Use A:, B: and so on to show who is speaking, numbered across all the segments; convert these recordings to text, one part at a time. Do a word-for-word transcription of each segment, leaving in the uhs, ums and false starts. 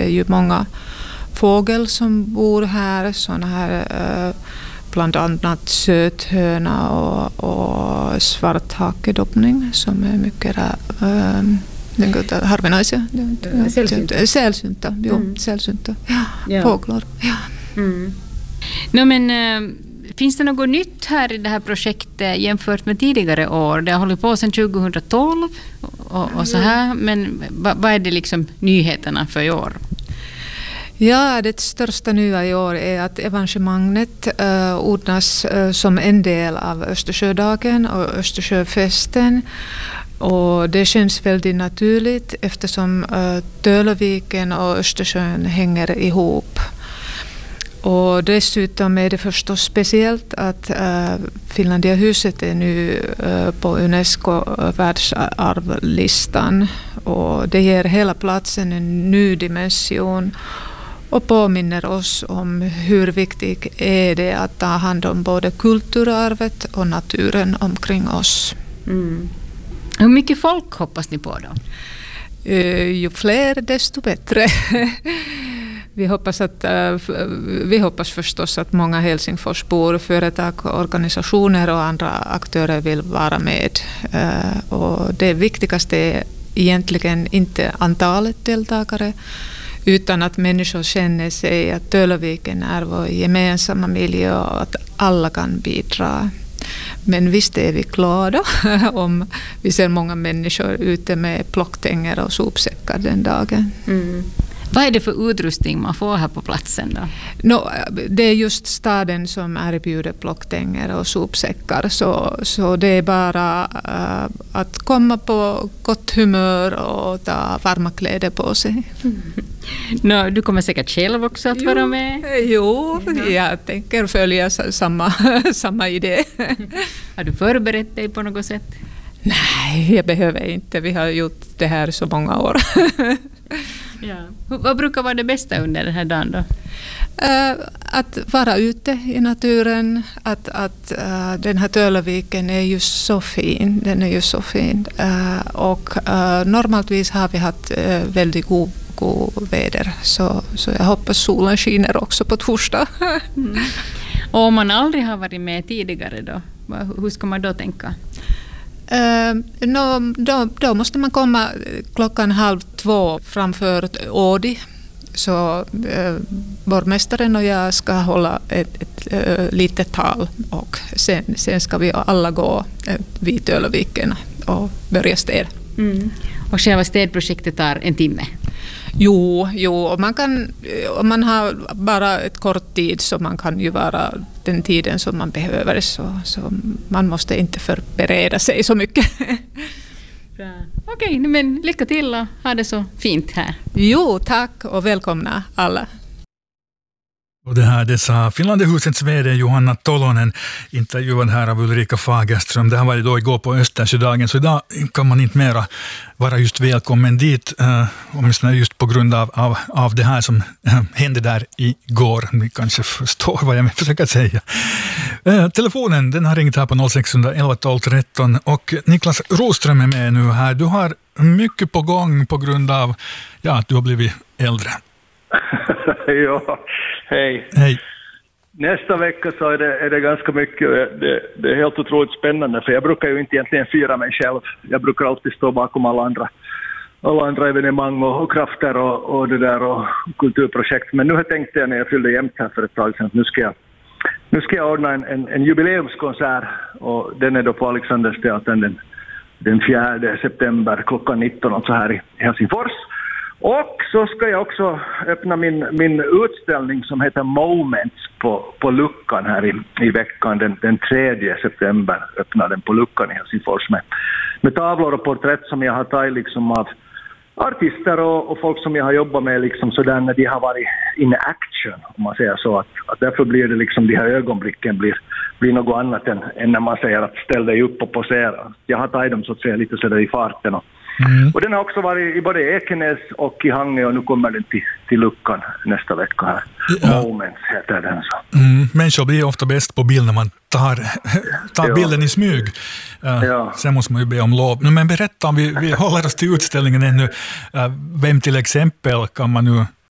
A: ju många fågel som bor här, såna här uh, bland annat söthöna och, och svarthakedoppning som är mycket um, harvinaisia.
B: Sällsynta.
A: Sällsynta, jo, mm. sällsynta. Ja, ja. Fåglar. Ja.
B: Mm. No, men uh, finns det något nytt här i det här projektet jämfört med tidigare år? Det har hållit på sedan tjugohundratolv och, och så här, men vad, vad är det liksom nyheterna för i år?
A: Ja, det största nya i år är att evenemanget uh, ordnas uh, som en del av Östersjödagen och Östersjöfesten. Och det känns väldigt naturligt eftersom uh, Tölöviken och Östersjön hänger ihop. Och dessutom är det förstås speciellt att uh, Finlandiahuset är nu uh, på UNESCO världsarvlistan. Och det ger hela platsen en ny dimension och påminner oss om hur viktigt är det att ta hand om både kulturarvet och naturen omkring oss.
B: Mm. Hur mycket folk hoppas ni på då?
A: Uh, ju fler desto bättre. Vi hoppas, att, uh, vi hoppas förstås att många Helsingforsbor, företag, organisationer och andra aktörer vill vara med. Uh, och det viktigaste är egentligen inte antalet deltagare utan att människor känner sig att Tölöviken är vår gemensamma miljö och att alla kan bidra. Men visst är vi glada om vi ser många människor ute med plocktänger och sopsäckar den dagen.
B: Mm. Vad är det för utrustning man får här på platsen då?
A: No, det är just staden som erbjuder plocktänger och sopsäckar. Så, så det är bara uh, att komma på gott humör och ta varma kläder på sig.
B: Mm. No, du kommer säkert själv också att
A: jo,
B: vara med?
A: Jo, mm. jag tänker följa samma, samma idé.
B: Har du förberett dig på något sätt?
A: Nej, jag behöver inte. Vi har gjort det här så många år.
B: Ja. Vad brukar vara det bästa under den här dagen då?
A: Uh, att vara ute i naturen, att, att uh, den här Tölöviken är ju så fin, den är ju så fin. Uh, och uh, normaltvis har vi haft uh, väldigt god, god väder, så, så jag hoppas solen skiner också på torsdag.
B: Mm. Och om man aldrig har varit med tidigare då, hur ska man då tänka?
A: Uh, no, då, då måste man komma klockan halv två framför Ådi. Så uh, borgmästaren och jag ska hålla ett, ett uh, litet tal och sen, sen ska vi alla gå uh, vid Tölöviken och börja städa.
B: Mm. Och själva städprojektet tar en timme?
A: Jo, jo och man kan, om man har bara ett kort tid så man kan ju vara den tiden som man behöver, så, så man måste inte förbereda sig så mycket.
B: Bra. Okej, men lycka till och ha det så fint här.
A: Jo, tack och välkomna alla.
C: Och det här, det sa Finlandiahusets vd Johanna Tolonen, intervjuad här av Ulrika Fagerström. Det här var ju då igår på Östersjödagen, så idag kan man inte mera vara just välkommen dit, eh, åtminstone just på grund av, av, av det här som eh, hände där igår. Ni kanske förstår vad jag försöker säga. Eh, telefonen, den har ringt här på noll sex ett ett tolv tretton och Niklas Roström är med nu här. Du har mycket på gång på grund av ja, att du har blivit äldre.
D: Ja, hej.
C: Hej.
D: Nästa vecka så är det, är det ganska mycket, det, det är helt otroligt spännande, för jag brukar ju inte egentligen fira mig själv. Jag brukar alltid stå bakom alla andra, alla andra evenemang och, och krafter och, och det där och kulturprojekt. Men nu tänkte jag när jag fyllde jämt här för ett tag sedan att nu ska jag, nu ska jag ordna en, en, en jubileumskonsert, och den är då på Alexandersteatern den, den fjärde september klockan nitton, alltså här i Helsingfors. Och så ska jag också öppna min, min utställning som heter Moments på, på Luckan här i, i veckan. Den, den tredje september öppnar den på Luckan i Helsingfors med, med tavlor och porträtt som jag har tagit liksom av artister och, och folk som jag har jobbat med liksom sådär när de har varit in action, om man säger så. Att, att därför blir det liksom, de här ögonblicken blir, blir något annat än, än när man säger att ställ dig upp och posera. Jag har tagit dem så att säga lite sådär i farten och Mm. Och den har också varit i både Ekenäs och i Hangö, och nu kommer den till, till Luckan nästa vecka här. Ja. Moments heter den så.
C: Mm. Människor blir ofta bäst på bild när man tar, tar ja. bilden i smyg. Uh, ja. Sen måste man ju be om lov. Men berätta, om vi, vi håller oss till utställningen ännu. Uh, vem till exempel kan man nu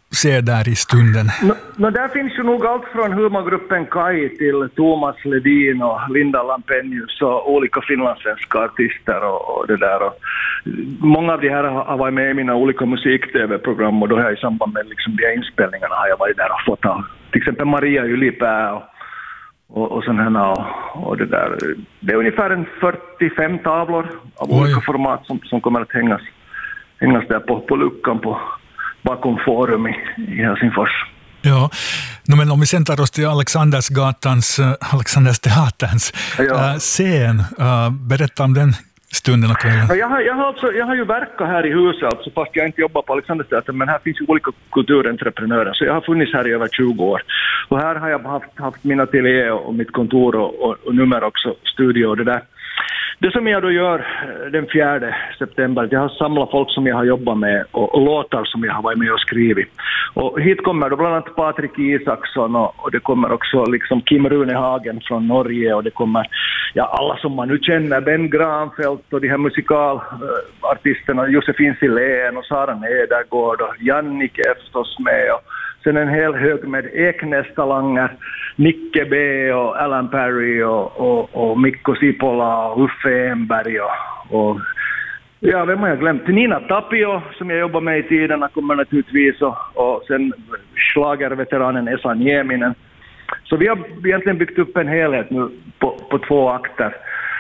C: se där i stunden?
D: No, no, där finns ju nog allt från humorgruppen Kai till Thomas Ledin och Linda Lampenius och olika finlandssvenska artister och, och det där. Och många av de här har varit med i mina olika musik-tv-program och då här i samband med liksom de här inspelningarna har jag varit där och fått av till exempel Maria Ylipää och Och, och sådana och, och det där. Det är ungefär en fyrtiofem tavlor av Oj. olika format som, som kommer att hängas, hängas där på, på luckan på, bakom forum i, i Helsingfors.
C: Ja, no, men om vi sen tar oss till Alexandersgatans, Alexanders teaterns ja. äh, scen, äh, berätta om den stunden och kvällen.
D: Ja, jag, har, jag, har alltså, jag har ju verkat här i huset, alltså, fast jag inte jobbar på Alexandersteatern, men här finns ju olika kulturentreprenörer, så jag har funnits här i över tjugo år. Och här har jag haft, haft min ateljé och mitt kontor och, och, och nummer också, studio och det där. Det som jag då gör den fjärde september, jag har samlat folk som jag har jobbat med och, och låtar som jag har varit med och skrivit. Och hit kommer då bland annat Patrik Isaksson och, och det kommer också liksom Kim Rune Hagen från Norge och det kommer ja, alla som man nu känner, Ben Granfeldt och de här musikalartisterna, Josefin Silén och Sara Nedergård och Jannik är förstås med och sen en hel hög med Eknäs-talanger, Nicke B och Alan Perry och, och, och Mikko Sipola och Uffe Enberg och, och ja, vem har jag glömt? Nina Tapio som jag jobbar med i tiderna kommer naturligtvis och, och sen schlagerveteranen Esa Nieminen. Så vi har egentligen byggt upp en helhet nu på, på två akter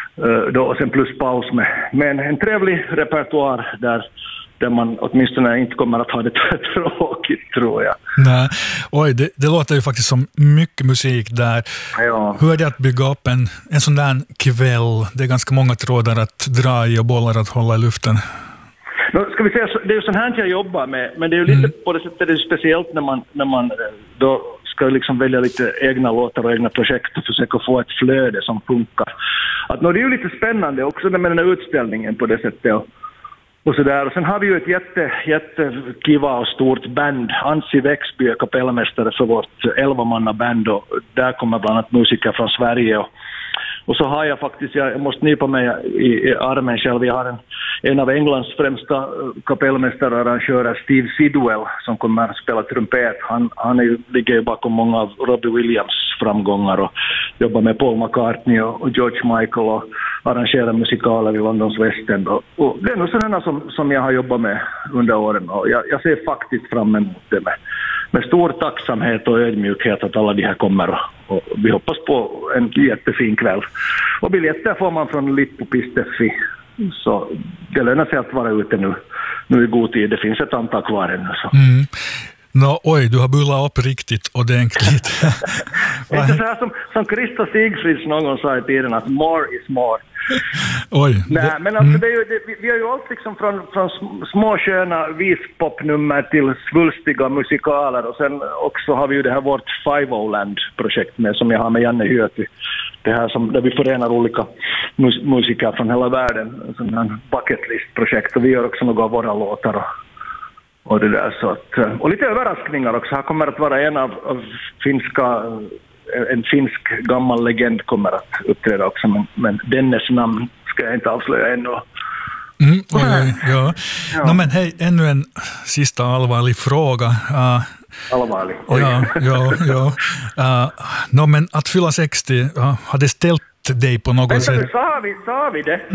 D: då, och sen plus paus med, med en, en trevlig repertoar där där man åtminstone inte kommer att ha det tråkigt, tror jag.
C: Nej. Oj, det, det låter ju faktiskt som mycket musik där.
D: Ja.
C: Hur är det att bygga upp en, en sån där kväll? Det är ganska många trådar att dra i och bollar att hålla i luften.
D: Nu ska vi säga, det är ju sånt här jag jobbar med, men det är ju lite mm. på det sättet det är speciellt när man, när man då ska liksom välja lite egna låtar och egna projekt och försöka få ett flöde som funkar. Att, no, det är ju lite spännande också med den här utställningen på det sättet och Och, så där. Och sen har vi ju ett jätte, jättekiva och stort band. Ansi Växby är kapellmästare för vårt elvamannaband och där kommer bland annat musiker från Sverige. Och, och så har jag faktiskt, jag måste nypa mig i, i armen själv, jag har en, en av Englands främsta kapellmästare och arrangörer, Steve Sidwell, som kommer att spela trumpet. Han, han är ju, ligger ju bakom många av Robbie Williams framgångar och jobbar med Paul McCartney och, och George Michael och arrangerar musikaler i Londons West End. Och, och det är nog sådana som, som jag har jobbat med under åren och jag, jag ser faktiskt fram emot det med, med stor tacksamhet och ödmjukhet att alla de här kommer och, och vi hoppas på en jättefin kväll. Och biljetter får man från Lippo punkt fi, så det lönar sig att vara ute nu, nu i god tid. Det finns ett antal kvar ännu. Så.
C: Mm. No, oj, du har bullat upp riktigt ordentligt.
D: Det är inte så här som, som Krista Sigfrids någon gång sa i tiden att more is more.
C: Oj.
D: Nej, men alltså det är ju, det, vi, vi har ju allt liksom från, från små sköna vispopnummer till svulstiga musikaler och sen också har vi ju det här vårt Five-O-Land-projekt med, som jag har med Janne Hyöty. Det här som, där vi förenar olika mus, musiker från hela världen, sån här bucketlist-projekt och vi gör också några av våra låtar och Och, det där, så att, och lite överraskningar också. Här kommer att vara en av, av finska, en finsk gammal legend kommer att uppträda också, men, men dennes namn ska jag inte avslöja ännu.
C: Mm, oj, ja. Ja. No, men hej, ännu en sista allvarlig fråga. Uh,
D: allvarlig? Oj.
C: Ja, ja, ja. Uh, no, men att fylla sextio, uh, har det ställt dig på något sätt?
D: Vänta, sa vi, sa vi det?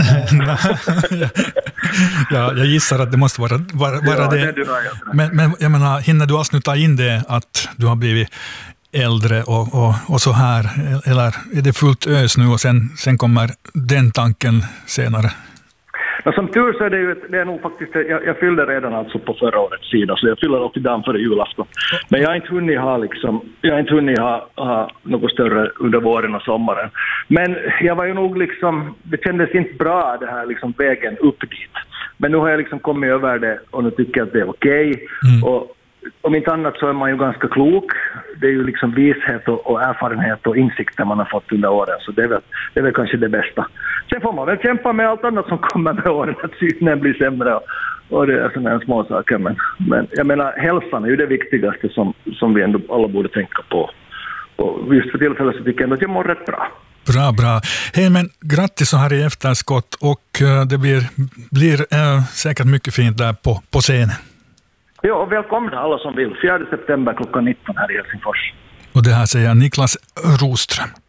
C: Ja, jag gissar att det måste vara, vara, vara ja, det. det men, men jag menar, hinner du alls nu ta in det att du har blivit äldre och, och, och så här? Eller är det fullt ös nu och sen, sen kommer den tanken senare?
D: Men som tur så är det ju, det är nog faktiskt, jag, jag fyllde redan alltså på förra årets sida, så jag fyller upp i dagen före julafton. Men jag har inte hunnit ha liksom, jag har inte hunnit ha, ha något större under våren och sommaren. Men jag var ju nog liksom, det kändes inte bra det här liksom vägen upp dit. Men nu har jag liksom kommit över det och nu tycker jag att det är okej. Mm. Och om inte annat så är man ju ganska klok. Det är ju liksom vishet och, och erfarenhet och insikter man har fått under åren. Så det är, väl, det är väl kanske det bästa. Sen får man väl kämpa med allt annat som kommer med åren. Att synen blir sämre och, och det är sådana små saker. Men, men jag menar, hälsan är ju det viktigaste som, som vi ändå alla borde tänka på. Och just för tillfället så tycker jag att jag mår rätt bra.
C: Bra, bra. Hej, men grattis så här i efterskott och uh, det blir, blir uh, säkert mycket fint där på, på scenen.
D: Ja, och välkomna alla som vill. fjärde september klockan nitton här i Helsingfors.
C: Och det här säger Niklas Roström.